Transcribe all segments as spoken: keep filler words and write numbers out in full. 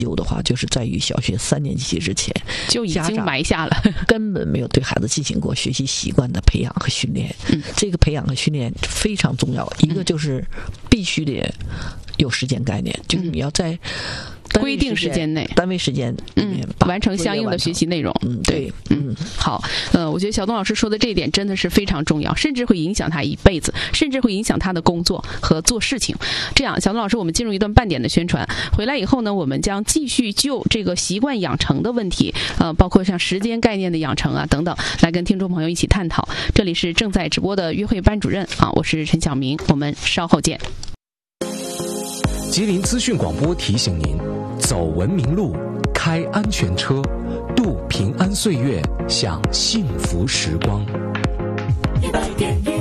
有的话，就是在于小学三年级之前就已经埋下了， 根本没有对孩子进行过学习习惯的培养和训练。 嗯， 这个培养和训练非常重要，一个就是必须得有时间概念，就是你要在规定时间内、 单位时间里面完成相应的学习内容。 嗯，对，嗯， 好，呃，我觉得小东老师说的这一点真的是非常重要，甚至会影响他一辈子，甚至会影响他的工作和做事情。这样，小东老师，我们进入一段半点的宣传，回来以后呢，我们将继续就这个习惯养成的问题，呃，包括像时间概念的养成啊等等，来跟听众朋友一起探讨。这里是正在直播的约会班主任啊，我是陈晓明，我们稍后见。 吉林资讯广播提醒您：走文明路，开安全车，度平安岁月，享幸福时光。一百点一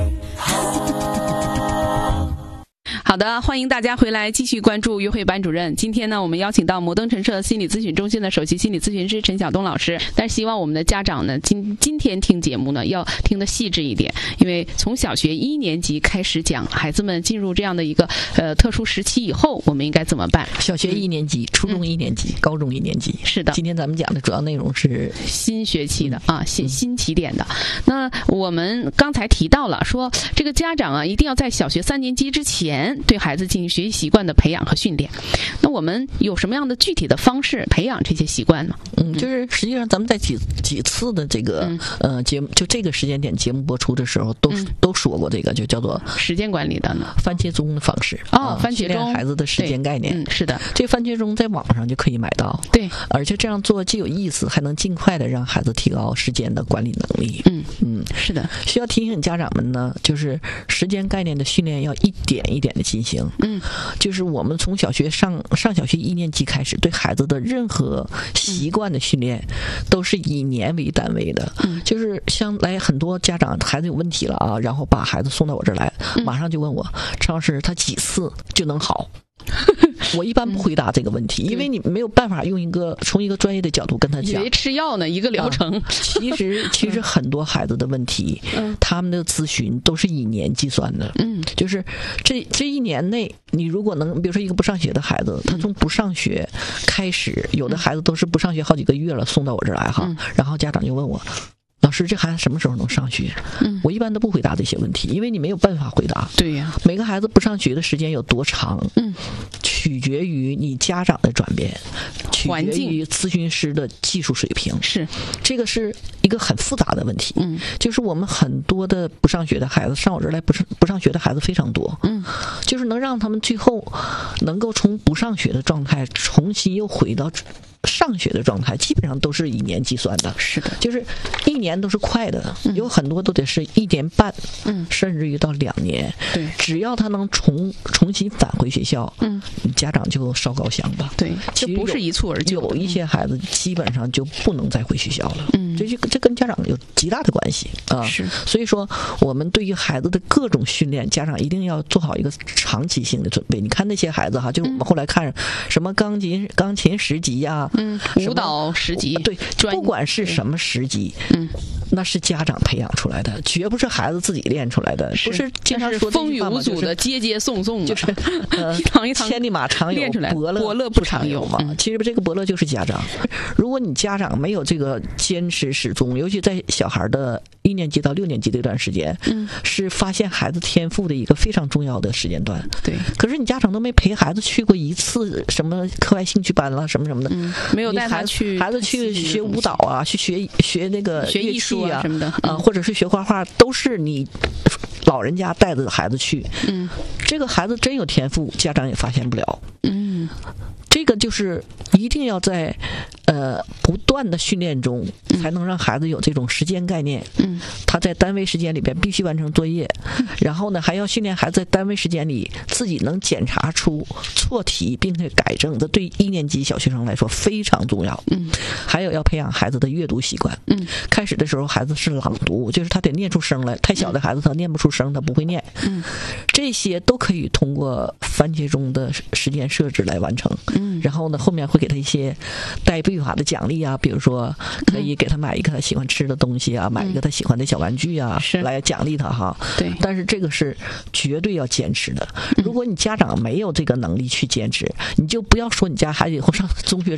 好的，欢迎大家回来继续关注约会班主任。今天呢，我们邀请到摩登陈设心理咨询中心的首席心理咨询师陈晓东老师。但是希望我们的家长呢，今今天听节目呢，要听得细致一点，因为从小学一年级开始讲，孩子们进入这样的一个呃特殊时期以后，我们应该怎么办？ 小学一年级、嗯、初中一年级、嗯、高中一年级。 是的。 今天咱们讲的主要内容是新学期的啊，新新起点的。那我们刚才提到了说，这个家长啊，一定要在小学三年级之前对孩子进行学习习惯的培养和训练。那我们有什么样的具体的方式培养这些习惯呢？ 嗯，就是实际上咱们在几几次的这个、嗯、呃节目，就这个时间点节目播出的时候，都、嗯、都说过这个，就叫做时间管理的呢， 番茄钟的方式。 哦，番茄钟， 孩子的时间概念。 嗯，是的， 这番茄钟在网上就可以买到。 对， 而且这样做既有意思，还能尽快的让孩子提高时间的管理能力。 嗯嗯， 是的。 需要提醒家长们呢，就是时间概念的训练要一点一点的进行。 嗯， 就是我们从小学上上小学一年级开始，对孩子的任何习惯的训练，嗯、都是以年为单位的。 嗯， 就是像来很多家长孩子有问题了啊，然后把孩子送到我这儿来， 嗯、 马上就问我陈老师，他几次就能好？我一般不回答这个问题，嗯、因为你没有办法用一个从一个专业的角度跟他讲。 以为吃药呢，一个疗程。 啊、其实其实很多孩子的问题，嗯、他们的咨询都是以年计算的。 嗯， 就是这这一年内，你如果能，比如说一个不上学的孩子，他从不上学开始，有的孩子都是不上学好几个月了，送到我这儿来哈， 嗯、 然后家长就问我。老师，这孩子什么时候能上学？ 嗯， 我一般都不回答这些问题，因为你没有办法回答。 对呀， 每个孩子不上学的时间有多长？ 嗯， 取决于你家长的转变，取决于咨询师的技术水平。 是， 这个是一个很复杂的问题。 嗯， 就是我们很多的不上学的孩子上我这儿来不上不上学的孩子非常多。 嗯， 就是能让他们最后能够从不上学的状态重新又回到上学的状态，基本上都是以年计算的。 是的， 就是一年都是快的，嗯、有很多都得是一年半， 嗯， 甚至于到两年。 对， 只要他能重重新返回学校， 嗯， 家长就烧高香吧。 对，就不是一蹴而就。 有一些孩子基本上就不能再回学校了。 嗯， 这就这跟家长有极大的关系啊。 是， 所以说我们对于孩子的各种训练，家长一定要做好一个长期性的准备。你看那些孩子哈，就是我们后来看什么钢琴钢琴十级呀、啊， 嗯，舞蹈十级， 对，不管是什么十级， 嗯， 那是家长培养出来的，绝不是孩子自己练出来的。不是经常说风雨无阻的接接送送， 就是呃， 一堂一堂千里马常有，伯乐伯乐不常有嘛。 嗯、 其实这个伯乐就是家长。如果你家长没有这个坚持始终，尤其在小孩的一年级到六年级这段时间， 嗯， 是发现孩子天赋的一个非常重要的时间段。 对。 可是你家长都没陪孩子去过一次什么课外兴趣班了，什么什么的， 嗯、没有带他去孩子去学舞蹈啊，去学学那个学艺术啊什么的啊、 呃，或者是学画画，都是你老人家带着孩子去。 嗯， 这个孩子真有天赋，家长也发现不了。 嗯， 这个就是一定要在呃不断的训练中，才能让孩子有这种时间概念。 嗯， 他在单位时间里边必须完成作业， 嗯、 然后呢还要训练孩子在单位时间里自己能检查出错题并且改正，这对一年级小学生来说非常重要。 嗯， 还有要培养孩子的阅读习惯。 嗯， 开始的时候孩子是朗读，就是他得念出声来，太小的孩子他念不出声，他不会念。 嗯， 这些都可以通过番茄钟的时间设置来完成。 嗯， 然后呢后面会给他一些带倍法的奖励啊，比如说可以给他买一个他喜欢吃的东西啊，嗯、买一个他喜欢的小玩具啊，来奖励他哈。 对， 但是这个是绝对要坚持的。如果你家长没有这个能力去坚持，你就不要说你家孩子以后上中学